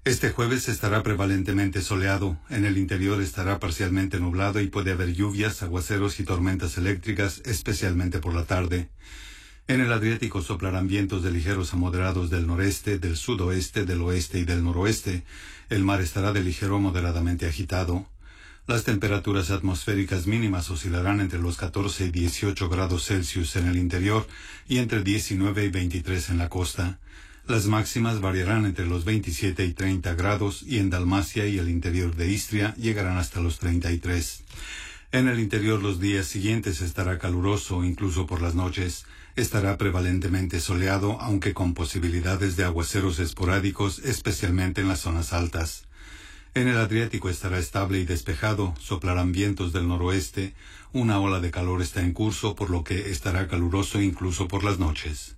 Este jueves estará prevalentemente soleado, en el interior estará parcialmente nublado y puede haber lluvias, aguaceros y tormentas eléctricas, especialmente por la tarde. En el Adriático soplarán vientos de ligeros a moderados del noreste, del sudoeste, del oeste y del noroeste. El mar estará de ligero a moderadamente agitado. Las temperaturas atmosféricas mínimas oscilarán entre los 14 y 18 grados Celsius en el interior y entre 19 y 23 en la costa. Las máximas variarán entre los 27 y 30 grados y en Dalmacia y el interior de Istria llegarán hasta los 33. En el interior los días siguientes estará caluroso, incluso por las noches. Estará prevalentemente soleado, aunque con posibilidades de aguaceros esporádicos, especialmente en las zonas altas. En el Adriático estará estable y despejado, soplarán vientos del noroeste, una ola de calor está en curso, por lo que estará caluroso incluso por las noches.